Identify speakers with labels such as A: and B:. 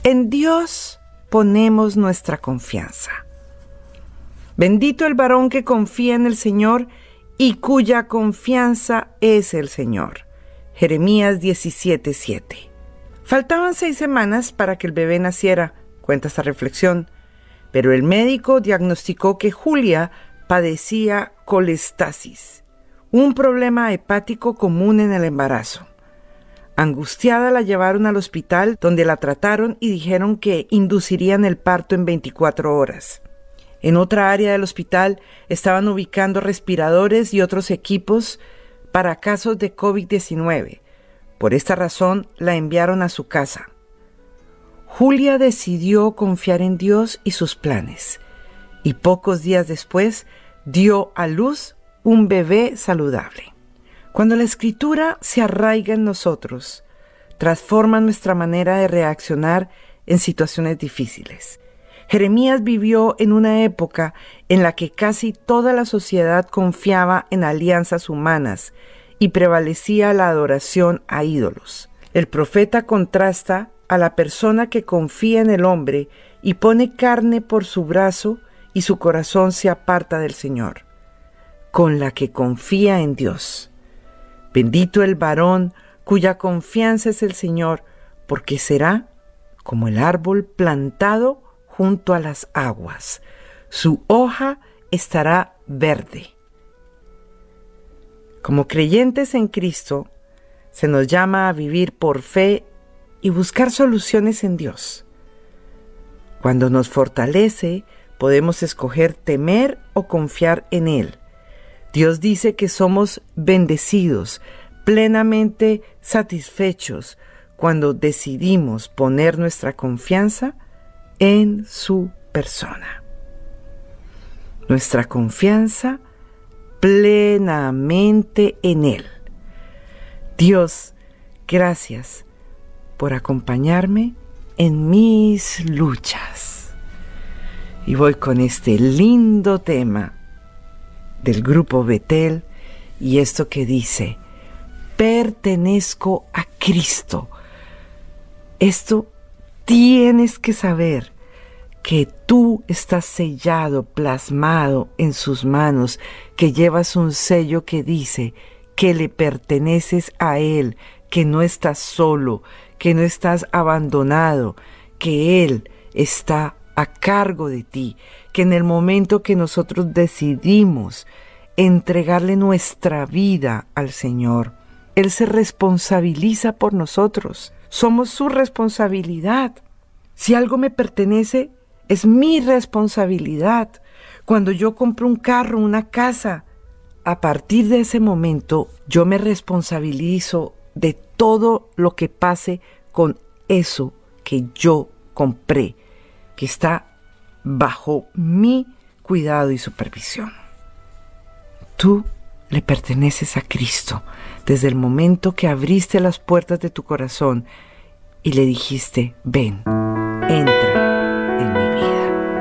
A: En Dios ponemos nuestra confianza. Bendito el varón que confía en el Señor y cuya confianza es el Señor. Jeremías 17:7. Faltaban 6 semanas para que el bebé naciera, cuenta esta reflexión, pero el médico diagnosticó que Julia padecía colestasis, un problema hepático común en el embarazo. Angustiada la llevaron al hospital donde la trataron y dijeron que inducirían el parto en 24 horas. En otra área del hospital estaban ubicando respiradores y otros equipos para casos de COVID-19. Por esta razón la enviaron a su casa. Julia decidió confiar en Dios y sus planes, y pocos días después dio a luz un bebé saludable. Cuando la Escritura se arraiga en nosotros, transforma nuestra manera de reaccionar en situaciones difíciles. Jeremías vivió en una época en la que casi toda la sociedad confiaba en alianzas humanas y prevalecía la adoración a ídolos. El profeta contrasta a la persona que confía en el hombre y pone carne por su brazo y su corazón se aparta del Señor, con la que confía en Dios. Bendito el varón cuya confianza es el Señor, porque será como el árbol plantado junto a las aguas. Su hoja estará verde. Como creyentes en Cristo, se nos llama a vivir por fe y buscar soluciones en Dios. Cuando nos fortalece, podemos escoger temer o confiar en Él. Dios dice que somos bendecidos, plenamente satisfechos, cuando decidimos poner nuestra confianza en su persona. Nuestra confianza plenamente en Él. Dios, gracias por acompañarme en mis luchas. Y voy con este lindo tema del grupo Betel y esto que dice: pertenezco a Cristo. Esto tienes que saber, que tú estás sellado, plasmado en sus manos, que llevas un sello que dice que le perteneces a Él, que no estás solo, que no estás abandonado, que Él está a cargo de ti, que en el momento que nosotros decidimos entregarle nuestra vida al Señor, Él se responsabiliza por nosotros. Somos su responsabilidad. Si algo me pertenece, es mi responsabilidad. Cuando yo compro un carro, una casa, a partir de ese momento yo me responsabilizo de todo lo que pase con eso que yo compré, que está bajo mi cuidado y supervisión. Tú le perteneces a Cristo desde el momento que abriste las puertas de tu corazón y le dijiste: ven, entra.